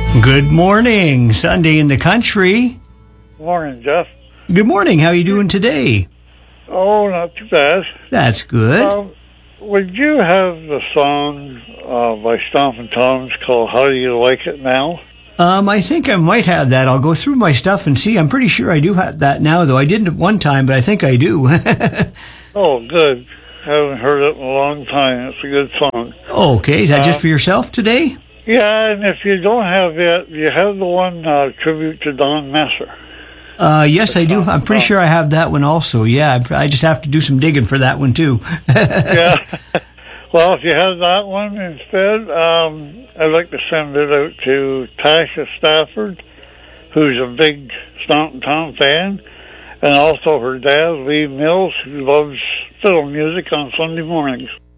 Good morning, Sunday in the country. Morning, Jeff. Good morning. How are you doing today? Oh, not too bad. That's good. Would you have the song by Stompin' Toms called How Do You Like It Now? I think I might have that. I'll go through my stuff and see. I'm pretty sure I do have that now, though. I didn't at one time, but I think I do. Oh, good. Haven't heard it in a long time. It's a good song. Okay. Is that just for yourself today? Yeah, and if you don't have it, you have the one tribute to Don Messer. Yes, I do. I'm pretty sure I have that one also. Yeah, I just have to do some digging for that one, too. Yeah. Well, if you have that one instead, I'd like to send it out to Tasha Stafford, who's a big Stompin' Tom fan, and also her dad, Lee Mills, who loves fiddle music on Sunday mornings.